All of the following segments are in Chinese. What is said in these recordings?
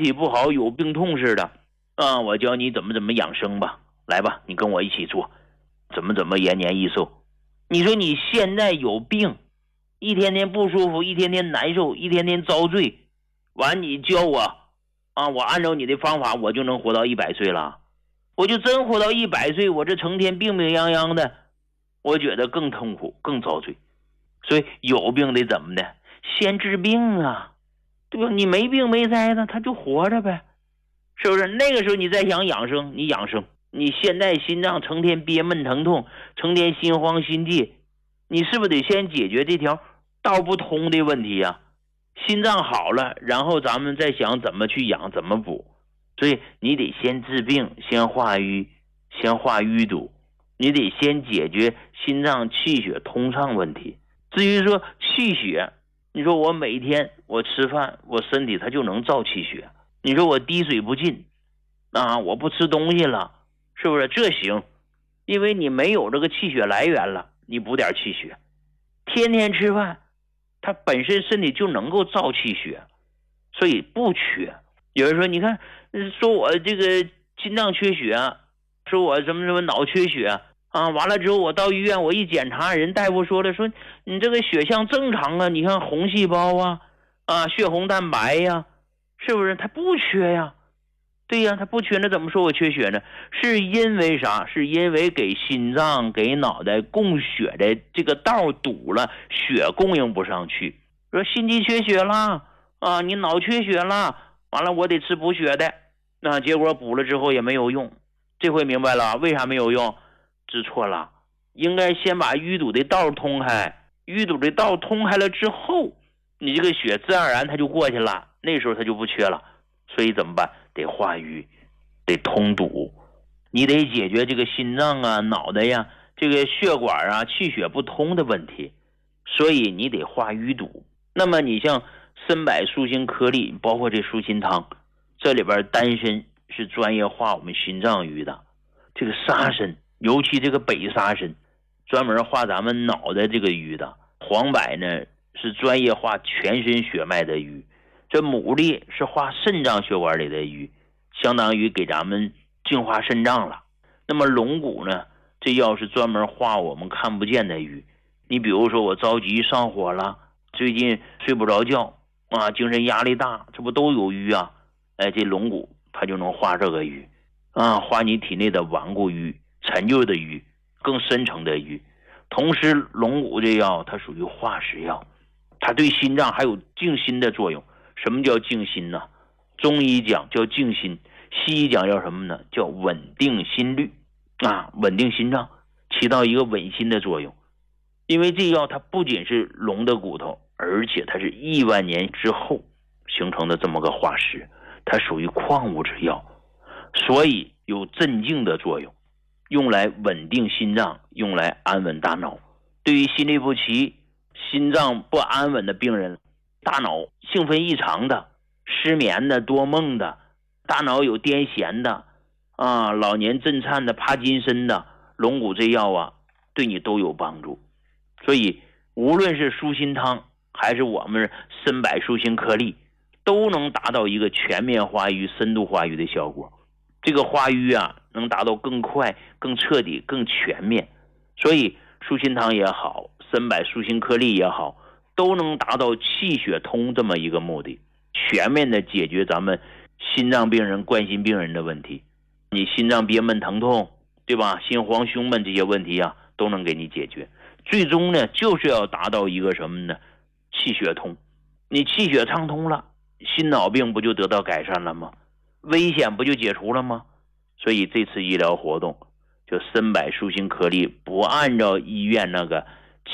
体不好有病痛似的我教你怎么养生吧，来吧，你跟我一起做，怎么延年益寿。你说你现在有病，一天天不舒服，一天天难受，一天天遭罪，完你教我我按照你的方法我就能活到100岁了，我就真活到100岁，我这成天病病殃殃的，我觉得更痛苦更遭罪。所以有病得怎么的，先治病啊，对吧？你没病没灾的他就活着呗，是不是？那个时候你再想养生，你养生，你现在心脏成天憋闷疼痛，成天心慌心悸，你是不是得先解决这条道不通的问题啊？心脏好了，然后咱们再想怎么去养怎么补。所以你得先治病，先化瘀，先化淤堵，你得先解决心脏气血通畅问题。至于说气血，你说我每天我吃饭，我身体它就能造气血，你说我滴水不进我不吃东西了，是不是？这行，因为你没有这个气血来源了，你补点气血，天天吃饭，它本身身体就能够造气血，所以不缺。有人说你看说我这个心脏缺血，说我什么脑缺血完了之后我到医院我一检查，人大夫说了，说你这个血象正常啊，你看红细胞血红蛋白呀，是不是？它不缺呀，对呀，它不缺，那怎么说我缺血呢？是因为啥？是因为给心脏给脑袋供血的这个道堵了，血供应不上去。说心肌缺血了你脑缺血了，完了我得吃补血的，结果补了之后也没有用。这回明白了为啥没有用？知错了，应该先把淤堵的道通开，淤堵的道通开了之后，你这个血自然而然它就过去了，那时候它就不缺了。所以怎么办？得化瘀，得通堵，你得解决这个心脏脑袋呀这个血管气血不通的问题，所以你得化淤堵。那么你像参柏舒心颗粒，包括这舒心汤，这里边丹参是专业化我们心脏瘀的，这个沙参，尤其这个北沙参专门化咱们脑袋这个瘀的，黄柏呢是专业化全身血脉的瘀，这牡蛎是化肾脏血管里的瘀，相当于给咱们净化肾脏了。那么龙骨呢，这药是专门化我们看不见的瘀。你比如说我着急上火了，最近睡不着觉精神压力大，这不都有瘀这龙骨它就能化这个瘀化你体内的顽固瘀、陈旧的瘀、更深层的瘀。同时龙骨这药它属于化食药，它对心脏还有静心的作用。什么叫静心呢？中医讲叫静心，西医讲叫什么呢？叫稳定心率稳定心脏，起到一个稳心的作用。因为这药它不仅是龙的骨头，而且它是亿万年之后形成的这么个化石，它属于矿物质药，所以有镇静的作用，用来稳定心脏，用来安稳大脑。对于心律不齐、心脏不安稳的病人，大脑兴奋异常的、失眠的、多梦的、大脑有癫痫的老年震颤的、帕金森的，龙骨这药对你都有帮助。所以无论是舒心汤还是我们参柏舒心颗粒，都能达到一个全面化瘀、深度化瘀的效果。这个化瘀能达到更快、更彻底、更全面。所以舒心汤也好，参柏舒心颗粒也好，都能达到气血通这么一个目的，全面的解决咱们心脏病人、冠心病人的问题。你心脏憋闷疼痛，对吧？心慌胸闷这些问题都能给你解决。最终呢，就是要达到一个什么呢？气血通。你气血畅通了，心脑病不就得到改善了吗？危险不就解除了吗？所以这次医疗活动就参柏舒心颗粒不按照医院那个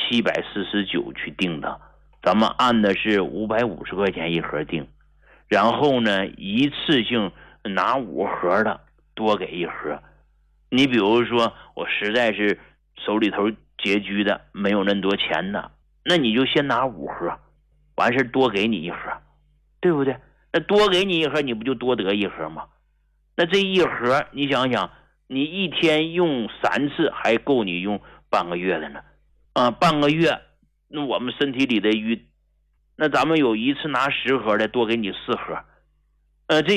749去定的，咱们按的是550块钱一盒定，然后呢一次性拿5盒的多给1盒。你比如说我实在是手里头拮据的，没有那么多钱的，那你就先拿5盒，完事多给你1盒，对不对？那多给你1盒，你不就多得1盒吗？那这1盒你想想，你一天用3次还够你用半个月的呢半个月，那我们身体里的瘀，那咱们有一次拿10盒的多给你4盒这